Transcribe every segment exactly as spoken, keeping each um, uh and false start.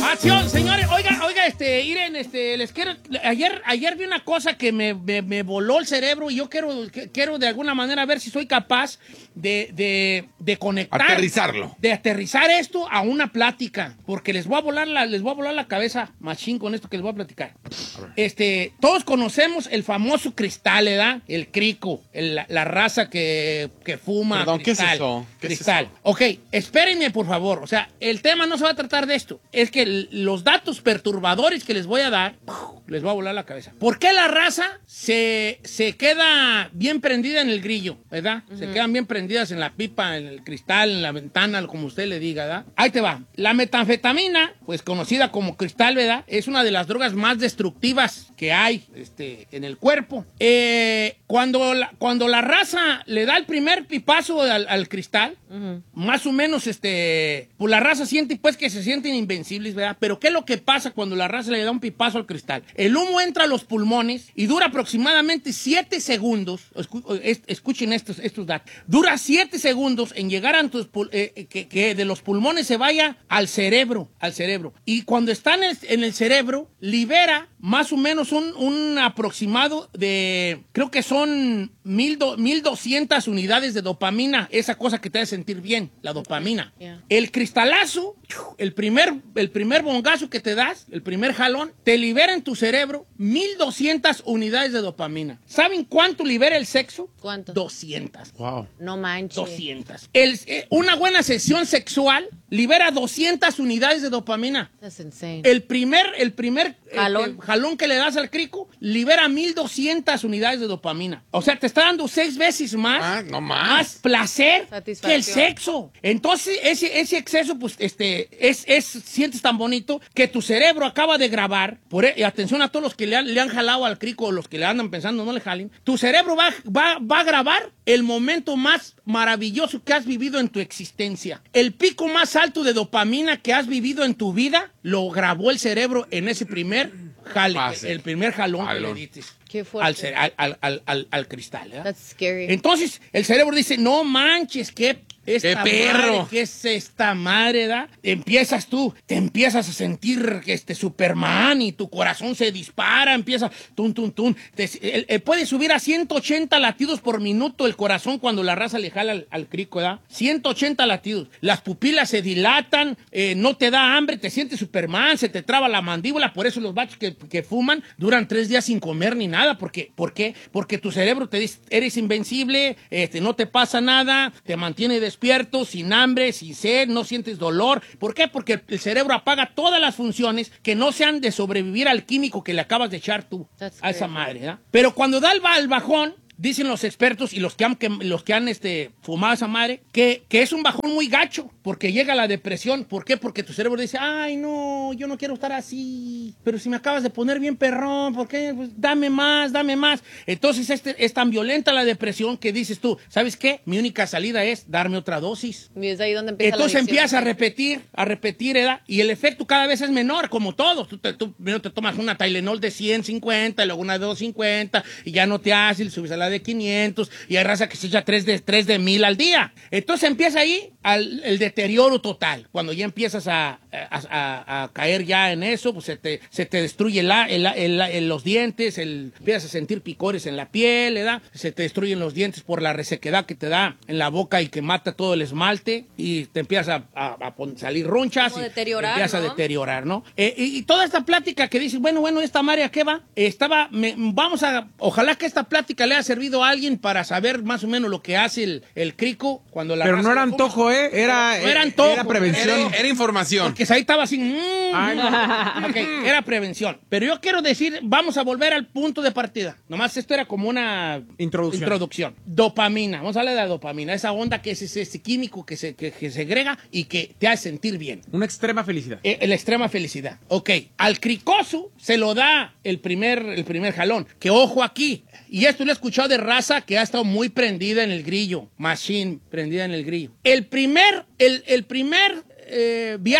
Acción, señores. Oiga, oiga, este, Iren, este, les quiero. Ayer, ayer vi una cosa que me, me, me voló el cerebro y yo quiero, que, quiero de alguna manera ver si soy capaz de, de, de conectar. Aterrizarlo. De aterrizar esto a una plática. Porque les voy a volar la, les voy a volar la cabeza machín con esto que les voy a platicar. A este, todos conocemos el famoso cristal, ¿verdad? El crico, el, la, la raza que, que fuma. Perdón, cristal, ¿qué es eso? ¿Qué cristal. es eso? Ok, espérenme, por favor. O sea, el tema no se va a tratar de esto. Es que los datos perturbadores que les voy a dar, les voy a volar la cabeza. ¿Por qué la raza se, se queda bien prendida en el grillo, verdad? Uh-huh. Se quedan bien prendidas en la pipa, en el cristal, en la ventana, como usted le diga, ¿verdad? Ahí te va. La metanfetamina, pues conocida como cristal, ¿verdad? Es una de las drogas más destructivas que hay este, en el cuerpo. Eh, cuando, la, cuando la raza le da el primer pipazo al, al cristal, uh-huh. más o menos, este, pues la raza siente, pues, que se sienten invencibles, ¿verdad? Pero ¿qué es lo que pasa cuando la raza le da un pipazo al cristal? El humo entra a los pulmones y dura aproximadamente siete segundos. Escu escuchen estos, estos datos. Dura siete segundos en llegar a tus eh, que, que de los pulmones se vaya al cerebro, al cerebro. Y cuando está en el, en el cerebro, libera más o menos un, un aproximado de, creo que son mil doscientas unidades de dopamina, esa cosa que te hace sentir bien, la dopamina. Yeah. El cristalazo, el primer, el primer bongazo que te das, el primer jalón, te libera en tu cerebro mil doscientas unidades de dopamina. ¿Saben cuánto libera el sexo? ¿Cuánto? doscientas. Wow. No manches. doscientas. El, eh, una buena sesión sexual libera doscientas unidades de dopamina. That's insane. El primer, el primer jalón. Eh, jalón que le das al crico libera mil doscientas unidades de dopamina. O sea, te está dando seis veces más, ah, no más. más placer que el sexo. Entonces, ese, ese exceso, pues, este, es, es, sientes tan bonito que tu cerebro acaba de grabar, por, y atención a todos los que le han, le han jalado al crico o los que le andan pensando no le jalen, tu cerebro va, va, va a grabar el momento más maravilloso que has vivido en tu existencia. El pico más alto de dopamina que has vivido en tu vida lo grabó el cerebro en ese primer jale, Pase. el primer jalón, jalón. que le diste. Qué fuerte. Al, al, al, al, al cristal. ¿eh? That's scary. Entonces, el cerebro dice, no manches, qué... Esta ¡Qué perro! Madre, ¿qué es esta madre, da? Empiezas tú, te empiezas a sentir este Superman y tu corazón se dispara, empieza tun, tun, tun. Te, el, el, puede subir a ciento ochenta latidos por minuto el corazón cuando la raza le jala al, al crico, ¿da? ciento ochenta latidos. Las pupilas se dilatan, eh, no te da hambre, te sientes Superman, se te traba la mandíbula. Por eso los bachos que, que fuman duran tres días sin comer ni nada. Porque, ¿Por qué? Porque tu cerebro te dice, eres invencible, este, no te pasa nada, te mantiene despierto, sin hambre, sin sed, no sientes dolor. ¿Por qué? Porque el cerebro apaga todas las funciones que no sean de sobrevivir al químico que le acabas de echar tú That's a esa madre, ¿eh? Pero cuando da el, el bajón, dicen los expertos y los que han, que, los que han este, fumado esa madre, que, que es un bajón muy gacho, porque llega la depresión. ¿Por qué? Porque tu cerebro dice, ay, no, yo no quiero estar así, pero si me acabas de poner bien perrón, ¿por qué? Pues dame más, dame más. Entonces este, es tan violenta la depresión que dices tú, ¿sabes qué? Mi única salida es darme otra dosis. Y es ahí donde empieza Entonces la adicción. empiezas a repetir, a repetir, ¿verdad? Y el efecto cada vez es menor, como todos. Tú, te, tú primero te tomas una Tylenol de ciento cincuenta, y luego una de doscientos cincuenta, y ya no te hace, y subes a la de quinientos, y hay raza que se echa tres de, tres de mil al día. Entonces empieza ahí al, el deterioro total. Cuando ya empiezas a, a, a, a caer ya en eso, pues se te, se te destruye la, el, el, el, los dientes, el, empiezas a sentir picores en la piel, ¿verdad? Se te destruyen los dientes por la resequedad que te da en la boca y que mata todo el esmalte, y te empiezas a, a, a salir ronchas. Como y deteriorar, empiezas ¿no? a deteriorar, ¿no? Eh, y, y toda esta plática que dices, bueno, bueno, esta María, ¿qué va? Estaba, me, vamos a, ojalá que esta plática le haya servido a alguien para saber más o menos lo que hace el, el crico cuando la... Pero no era antojo, ¿eh? Era, no era antojo. Era prevención. Era, era información. Porque ahí estaba así... Mmm, Ay, no. okay, era prevención. Pero yo quiero decir, vamos a volver al punto de partida. Nomás esto era como una... Introducción. Introducción. Dopamina. Vamos a hablar de la dopamina. Esa onda que es ese, ese químico que se, que, que segrega y que te hace sentir bien. Una extrema felicidad. Eh, la extrema felicidad. Ok. Al cricoso se lo da el primer, el primer jalón. Que ojo aquí. Y esto lo he escuchado de raza que ha estado muy prendida en el grillo. Machine, prendida en el grillo. El primer, el, el primer... Eh, viaje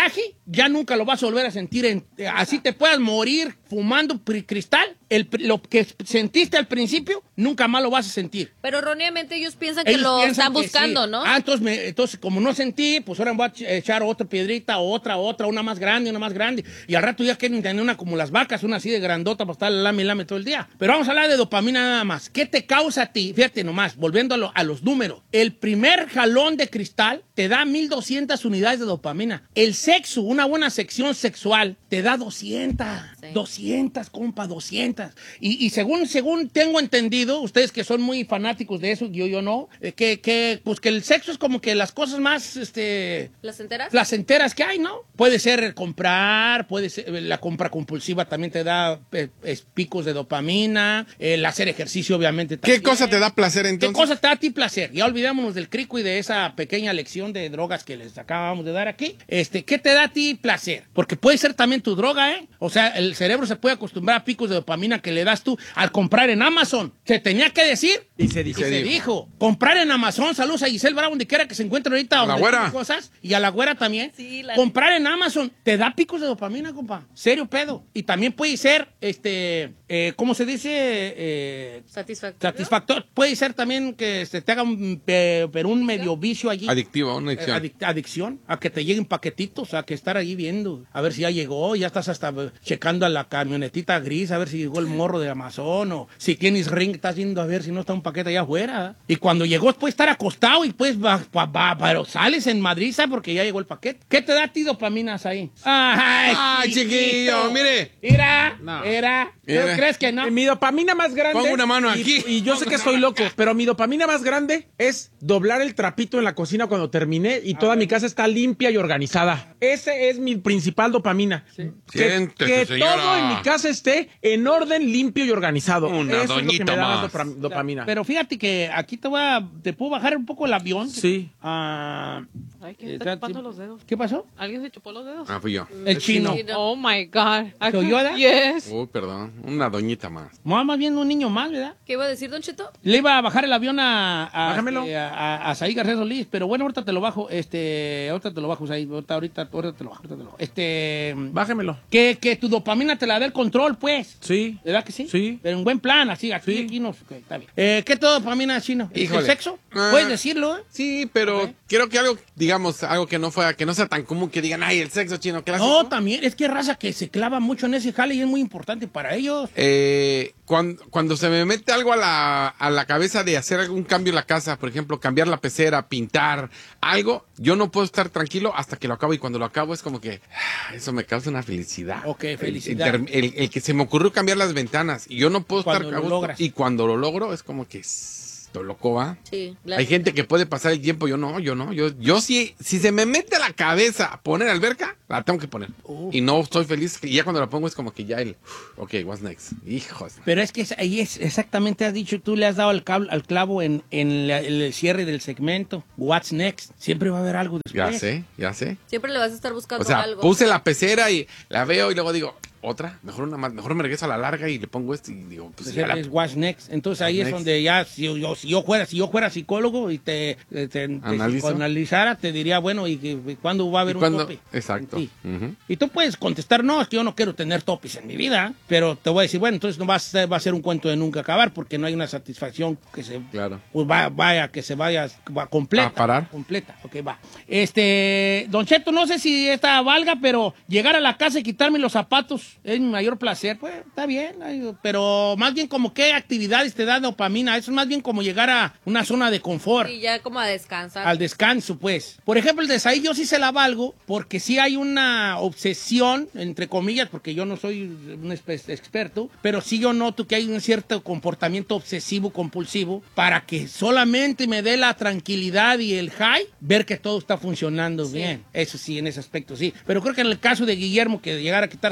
ya nunca lo vas a volver a sentir. En, así te puedas morir fumando cristal, el, lo que sentiste al principio, nunca más lo vas a sentir. Pero erróneamente ellos piensan que Ellos lo piensan están que buscando, sí. ¿no? Ah, entonces, me, entonces, como no sentí, pues ahora me voy a echar otra piedrita, otra, otra, una más grande, una más grande. Y al rato ya quieren tener una como las vacas, una así de grandota para estar lame y lame todo el día. Pero vamos a hablar de dopamina nada más. ¿Qué te causa a ti? Fíjate nomás, volviendo a, lo, a los números. El primer jalón de cristal te da mil doscientas unidades de dopamina. El sexo, una buena sección sexual, te da doscientas. Sí. doscientas, compa, doscientas. Y, y según, según tengo entendido, ustedes que son muy fanáticos de eso, yo, yo no, eh, que, que, pues que el sexo es como que las cosas más, este... ¿Placenteras? Placenteras que hay, ¿no? Puede ser comprar, puede ser, la compra compulsiva también te da eh, picos de dopamina, el hacer ejercicio obviamente también. ¿Qué cosa te da placer entonces? ¿Qué cosa te da a ti placer? Ya olvidémonos del crico y de esa pequeña lección de drogas que les acabamos de dar aquí. Este, ¿qué te da a ti placer? Porque puede ser también tu droga, ¿eh? O sea, el cerebro se puede acostumbrar a picos de dopamina que le das tú al comprar en Amazon. Se tenía que decir y se dijo. Y se dijo. Comprar en Amazon. Saludos a Giselle Bravo, donde quiera que se encuentre ahorita. A la güera. Cosas, y a la güera también. Sí, la... Comprar en Amazon te da picos de dopamina, compa. Serio pedo. Y también puede ser, este, eh, ¿cómo se dice? Eh, Satisfactorio. Satisfactorio. Puede ser también que se te haga un, eh, pero un medio vicio allí. Adictivo, una adicción. Eh, adic adicción. A que te lleguen paquetitos, a que estar allí viendo. A ver si ya llegó, ya estás hasta checando a la camionetita gris, a ver si llegó el morro de Amazon, o si tienes Ring, estás viendo a ver si no está un paquete allá afuera. Y cuando llegó, puedes estar acostado y pues va, va, va, pero sales en Madrid, ¿sabes? Porque ya llegó el paquete. ¿Qué te da a ti dopaminas ahí? ¡Ay, Ay chiquillo! Mire. Mira, No. era. ¿Tú Mira. crees que no? Mi dopamina más grande. Pongo una mano y- aquí. Y, yo sé que soy loco, pero mi dopamina más grande es doblar el trapito en la cocina cuando terminé y toda mi casa está limpia y organizada. Ese es mi principal dopamina. Que, Siéntese, que señora. todo en mi casa esté en orden, limpio y organizado. Una Eso es lo que doñita me da más. más dopa- dopamina. Pero fíjate que aquí te voy a, te puedo bajar un poco el avión. Sí. Ah, Ay, ¿quién eh, está sí. chupando los dedos? ¿Qué pasó? ¿Alguien se chupó los dedos? Ah, fui yo. El chino. chino. Oh my God. ¿Se oyó, verdad? Yes. Uy, perdón. Una doñita más. Más más bien un niño más, ¿verdad? ¿Qué iba a decir, Don Cheto? Le iba a bajar el avión a, a, Bájamelo. este, a, a, a Saí García Solís, pero bueno, ahorita te lo bajo, este, ahorita te lo bajo, Saí, ahorita, ahorita, ahorita te lo bajo, ahorita te lo bajo. Este, Bájemelo. que, que tu dopamina te la dé el control, pues. Sí. ¿Verdad que sí? Sí. Pero en buen plan, así, aquí, Sí. aquí nos, ok, está bien. Eh, ¿Qué te da dopamina, Chino? ¿El Híjole. sexo? Ah. ¿Puedes decirlo, eh? Sí, pero Ok. quiero que algo, digamos, algo que no fuera, que no sea tan común que digan, ay, el sexo chino clásico. No, también, es que hay raza que se clava mucho en ese jale y es muy importante para ellos. Eh, cuando, cuando se me mete algo a la, a la cabeza de hacer algún cambio en la casa, por ejemplo, cambiar la pecera, pintar, algo, yo no puedo estar tranquilo hasta que lo acabo. Y cuando lo acabo es como que ah, eso me causa una felicidad. Ok, El- felicidad. El, el- el que se me ocurrió cambiar las ventanas y yo no puedo Cuando estar a lo gusto. logras. Y cuando lo logro es como que s- lo loco va. Sí. la- Hay gente que puede pasar el tiempo, yo no, yo no, yo, yo sí, si se me mete a la cabeza poner alberca, la tengo que poner. Uh. Y no estoy feliz, y ya cuando la pongo es como que ya el, ok, what's next? Hijos. Pero es que es- ahí es exactamente, has dicho, tú le has dado al, cab- al clavo en, en la- en el cierre del segmento. What's next? Siempre va a haber algo después. Ya sé, ya sé. Siempre le vas a estar buscando O sea, algo. puse la pecera y la veo y luego digo, otra, mejor una más, mejor me regreso a la larga y le pongo esto y digo, pues Pues ya la- es what's next. Entonces ahí What's es next. donde ya, si yo, si yo fuera, si yo fuera psicólogo y te, te, te, te Analizo. psicoanalizara, te diría, bueno, ¿y, y cuándo va a haber ¿Y un cuándo? tope? Exacto. en ti? Ujú. Y tú puedes contestar, no, es que yo no quiero tener topes en mi vida, pero te voy a decir, bueno, entonces no va a ser, va a ser un cuento de nunca acabar porque no hay una satisfacción que se Claro. pues va- vaya, que se vaya va, completa. ¿A parar? Completa, ok, va. Este, Don Cheto, no sé si esta valga, pero llegar a la casa y quitarme los zapatos es mi mayor placer. Pues está bien, ay, pero más bien como qué actividades te da dopamina. Eso es más bien como llegar a una zona de confort. Y ya como a descansar. Al descanso, pues. Por ejemplo, el de Saí yo sí se la valgo porque sí hay una obsesión, entre comillas, porque yo no soy un espe- experto, pero sí yo noto que hay un cierto comportamiento obsesivo, compulsivo, para que solamente me dé la tranquilidad y el high, ver que todo está funcionando Sí. bien. Eso sí, en ese aspecto sí. Pero creo que en el caso de Guillermo, que llegara a quitarse los zapatos,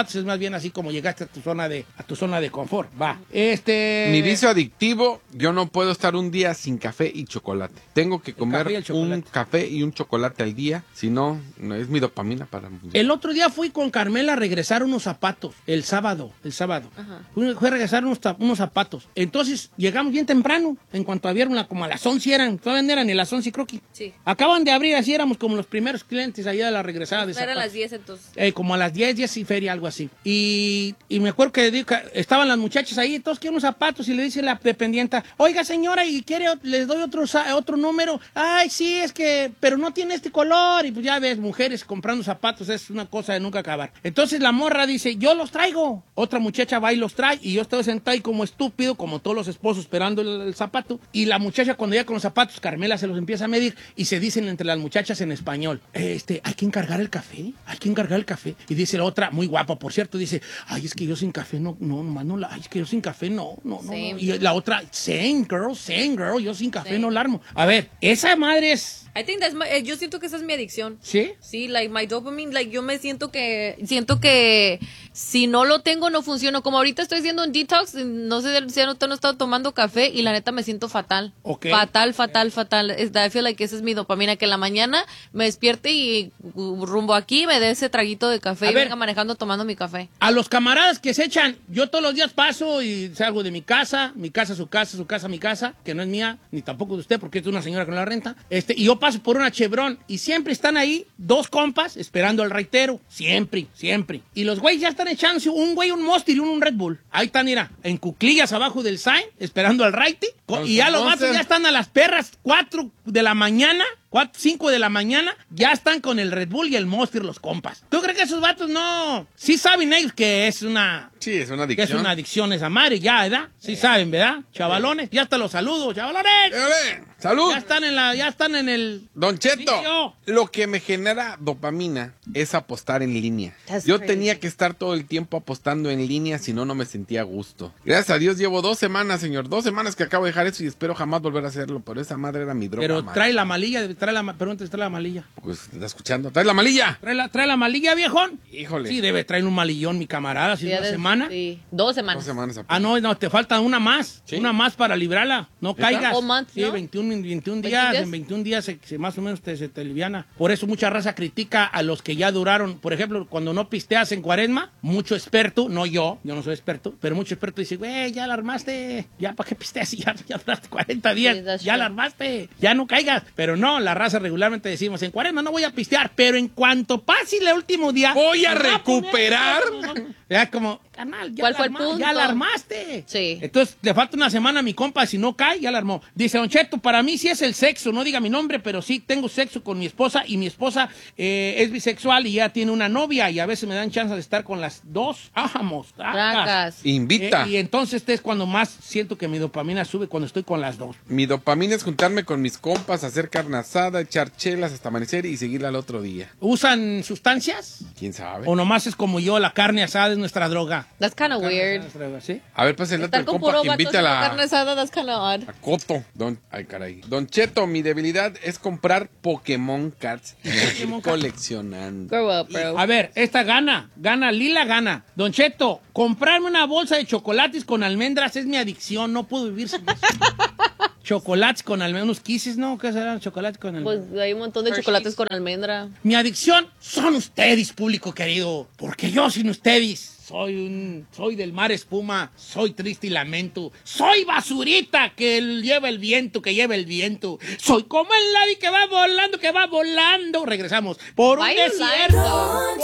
zapatos es más bien así como llegaste a tu zona de, a tu zona de confort. Va. Este. Mi vicio adictivo, yo no puedo estar un día sin café y chocolate. Tengo que comer café y el chocolate. un café y un chocolate al día, si no, no es mi dopamina para... El otro día fui con Carmela a regresar unos zapatos, el sábado, el sábado. Ajá. Fui, fui a regresar unos, ta- unos zapatos. Entonces llegamos bien temprano, en cuanto abrieron, la- como a las once eran, todavía no eran ni las once, creo que. Sí. Acaban de abrir, así éramos como los primeros clientes allá de la regresada de No eran zapatos. las diez entonces. Eh, como a las diez, diez y feria, algo así. Y, y me acuerdo que, digo, que estaban las muchachas ahí, todos quieren unos zapatos, y le dice la dependienta, oiga señora, ¿y quiere, ot- les doy otro, sa- otro número? Ay, sí, es que, pero no tiene este color. Y pues ya ves, mujeres comprando zapatos es una cosa de nunca acabar. Entonces la morra dice, yo los traigo. Otra muchacha va y los trae, y yo estoy sentado ahí como estúpido, como todos los esposos esperando el, el zapato. Y la muchacha cuando llega con los zapatos, Carmela se los empieza a medir, y se dicen entre las muchachas en español, este, hay que encargar el café, hay que encargar el café. Y dice la otra, muy guapa, por cierto, dice, ay, es que yo sin café no, no, nomás no la, ay, es que yo sin café no, no, no, no. Same. Y la otra, same girl, same girl, yo sin café Same. no la armo. A ver, esa madre es, I think that's my- eh, yo siento que esa es mi adicción. ¿sí? Sí, like my dopamine, like yo me siento que siento que si no lo tengo no funciona. Como ahorita estoy haciendo un detox, no sé si no, no he estado tomando café y la neta me siento fatal. Ok. Fatal, fatal, fatal. Es- I feel like esa es mi dopamina, que en la mañana me despierte y uh, rumbo aquí me dé ese traguito de café A y ver. venga manejando tomando mi café. A los camaradas que se echan, yo todos los días paso y salgo de mi casa, mi casa, su casa, su casa, mi casa, que no es mía, ni tampoco de usted, porque es de una señora que no la renta. Este, y yo paso por una Chevron y siempre están ahí dos compas esperando al raitero. Siempre, siempre. Y los güeyes ya están echándose un güey, un Monster y un Red Bull. Ahí están, mira, en cuclillas abajo del sign, esperando al raite. Co- Con Y ya su los vatos Monster. ya están a las perras, cuatro de la mañana. cuatro, cinco de la mañana, ya están con el Red Bull y el Monster los compas. ¿Tú crees que esos vatos no? Sí saben ellos que es una... Sí, es una Que es adicción. una adicción esa madre, ya, ¿verdad? Sí saben, ¿verdad? Chavalones, ya hasta los saludos, chavalones. ¡Órale! ¡Salud! Ya están en la, ya están en el... Don Cheto, Sí, yo. lo que me genera dopamina es apostar en línea. That's Yo crazy. tenía que estar todo el tiempo apostando en línea, si no, no me sentía a gusto. Gracias a Dios llevo dos semanas, señor, dos semanas que acabo de dejar eso y espero jamás volver a hacerlo, pero esa madre era mi droga. Pero madre. trae la malilla, trae la, ma- pregúntale, trae la malilla. Pues, ¿está escuchando? ¿Trae la malilla? ¿Trae la, trae la malilla, viejón? Híjole. Sí, debe traer un malillón, mi camarada, si es Ya una des- semana. Sí, dos semanas. Dos semanas. Ah, no, no, te falta una más. ¿Sí? Una más para librarla. No ¿Neta? caigas. Whole month, Sí, ¿no? veintiún, veintiún ¿veintiún días. días? En veintiún días se, se más o menos te, se te aliviana. Por eso mucha raza critica a los que ya duraron. Por ejemplo, cuando no pisteas en cuaresma, mucho experto, no yo, yo no soy experto, pero mucho experto dice, güey, ya la armaste. Ya, ¿para qué pisteas? Ya, ya duraste cuarenta días. Sí, that's ya true. la armaste. Ya no caigas. Pero no, la raza regularmente decimos, en cuaresma no voy a pistear, pero en cuanto pase el último día... Voy a me voy poner- recuperar. Ya como, carnal, ya ¿Cuál la fue el arma- punto? Ya la armaste. Sí. Entonces, le falta una semana a mi compa, si no cae, ya la armó. Dice, Don Cheto, para mí sí es el sexo, no diga mi nombre, pero sí tengo sexo con mi esposa y mi esposa eh, es bisexual y ya tiene una novia y a veces me dan chance de estar con las dos. Ájamos, Tracas. Invita. Eh, y entonces este es cuando más siento que mi dopamina sube, cuando estoy con las dos. Mi dopamina es juntarme con mis compas, hacer carne asada, echar chelas hasta amanecer y seguirla al otro día. ¿Usan sustancias? ¿Quién sabe? ¿O nomás es como yo, la carne asada es nuestra droga? That's kind of weird. ¿Sí? A ver, pásale Estar el con compa puro que vato invita a haciendo la... carne asada, that's kind of odd. A Coto. Don, ay, caray. Don Cheto, mi debilidad es comprar Pokémon Cards y seguir Pokémon Cards. coleccionando. Grow up, bro. A ver, esta gana, gana, Lila gana. Don Cheto, comprarme una bolsa de chocolates con almendras es mi adicción, no puedo vivir sin eso. Chocolates con almendras, unos kisses, ¿no? ¿Qué serán chocolates con almendras? Pues hay un montón de Hershey's. chocolates con almendra. Mi adicción son ustedes, público querido, porque yo sin ustedes soy un, soy del mar espuma, soy triste y lamento, soy basurita que el- lleva el viento, que lleva el viento, soy como el ave que va volando, que va volando. Regresamos por un Why you lying, desierto. though?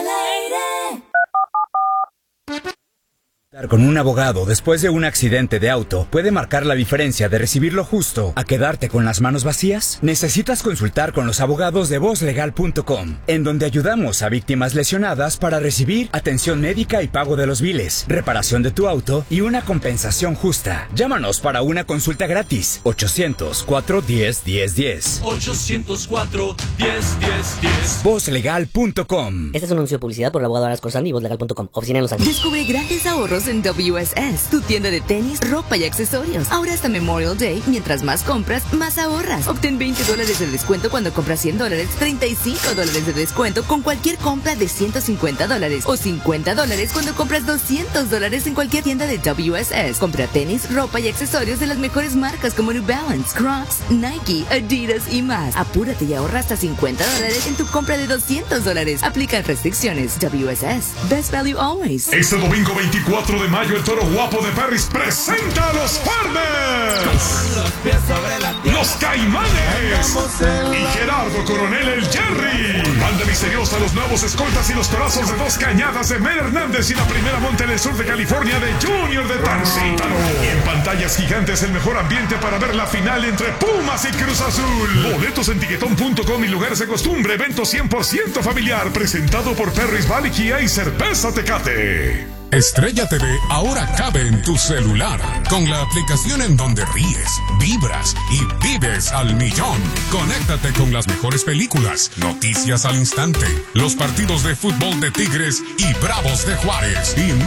Estar con un abogado después de un accidente de auto puede marcar la diferencia de recibir lo justo a quedarte con las manos vacías. Necesitas consultar con los abogados de voz legal punto com, en donde ayudamos a víctimas lesionadas para recibir atención médica y pago de los biles, reparación de tu auto y una compensación justa. Llámanos para una consulta gratis. ochocientos cuatro diez diez diez. ochocientos cuatro diez diez diez. voz legal punto com. Este es un anuncio de publicidad por el abogado Aras Corsani y voz legal punto com. Oficina en Los Ángeles. Descubre grandes ahorros Estamos en W S S, tu tienda de tenis, ropa y accesorios. Ahora hasta Memorial Day, mientras más compras, más ahorras. Obtén veinte dólares de descuento cuando compras cien dólares, treinta y cinco dólares de descuento con cualquier compra de ciento cincuenta dólares o cincuenta dólares cuando compras doscientos dólares en cualquier tienda de W S S. Compra tenis, ropa y accesorios de las mejores marcas como New Balance, Crocs, Nike, Adidas y más. Apúrate y ahorra hasta cincuenta dólares en tu compra de doscientos dólares. Aplican restricciones. W S S. Best value always. Este domingo veinticuatro de mayo, el Toro Guapo de Perris presenta a los Farmers, los Caimanes y Gerardo Coronel el Jerry. Banda misteriosa, los nuevos escoltas y los torazos de Dos Cañadas de Mel Hernández y la primera monte en el sur de California de Junior de Tancítaro. Y en pantallas gigantes el mejor ambiente para ver la final entre Pumas y Cruz Azul. Boletos en tiquetón punto com y lugares de costumbre. Evento cien por ciento familiar presentado por Perris Valley Kia y Cerveza Tecate. Estrella T V ahora cabe en tu celular, con la aplicación en donde ríes, vibras y vives al millón. Conéctate con las mejores películas, noticias al instante, los partidos de fútbol de Tigres y Bravos de Juárez y